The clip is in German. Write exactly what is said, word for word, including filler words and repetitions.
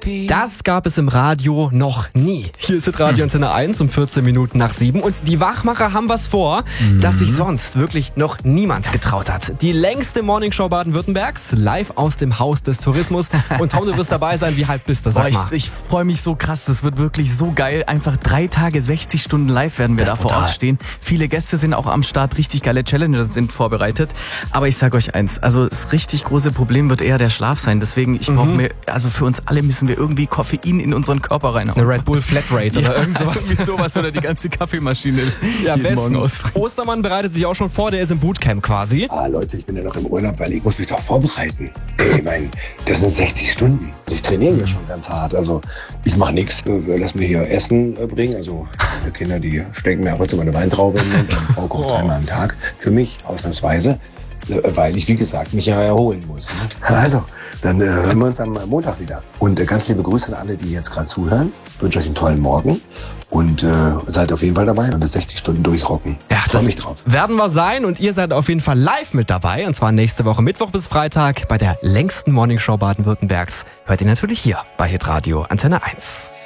Das gab es im Radio noch nie. Hier ist Radio Antenne eins um vierzehn Minuten nach sieben und die Wachmacher haben was vor, mhm. das sich sonst wirklich noch niemand getraut hat. Die längste Morningshow Baden-Württembergs, live aus dem Haus des Tourismus. Und Tom, du wirst dabei sein. Wie hyped bist du? Sag Boah, mal. Ich, ich freue mich so krass. Das wird wirklich so geil. Einfach drei Tage, sechzig Stunden live werden wir Das da vor brutal. Ort stehen. Viele Gäste sind auch am Start. Richtig geile Challenges sind vorbereitet. Aber ich sage euch eins, also das richtig große Problem wird eher der Schlaf sein. Deswegen, ich mhm. brauche mir, also für uns alle müssen wir irgendwie Koffein in unseren Körper reinhauen. Eine Red Bull Flatrate ja, oder irgend sowas. Irgendwie sowas oder die ganze Kaffeemaschine Ja, jeden besten. Morgen ausbringen. Ostermann bereitet sich auch schon vor, der ist im Bootcamp quasi. Ah, Leute, ich bin ja noch im Urlaub, weil ich muss mich doch vorbereiten. Ey, ich mein, das sind sechzig Stunden. Ich trainiere ja schon ganz hart. Also ich mache nichts. Lass mir hier Essen bringen. Also die Kinder, die stecken mir ab und zu mal eine Weintraube in den Mund. Meine Frau kocht dreimal am Tag. Für mich ausnahmsweise. Weil ich, wie gesagt, mich ja erholen muss. Ne? Also, dann äh, hören wir uns am Montag wieder. Und äh, ganz liebe Grüße an alle, die jetzt gerade zuhören. Ich wünsche euch einen tollen Morgen. Und äh, seid auf jeden Fall dabei, wenn wir sechzig Stunden durchrocken. Ja, ich freue mich drauf. Werden wir sein und ihr seid auf jeden Fall live mit dabei. Und zwar nächste Woche Mittwoch bis Freitag bei der längsten Morningshow Baden-Württembergs. Hört ihr natürlich hier bei Hitradio Antenne eins.